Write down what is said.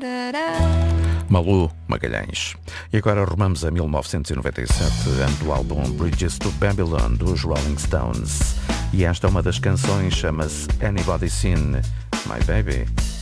Malu Magalhães. E agora arrumamos a 1997, ano do álbum Bridges to Babylon, dos Rolling Stones. E esta é uma das canções, chama-se Anybody Seen My Baby.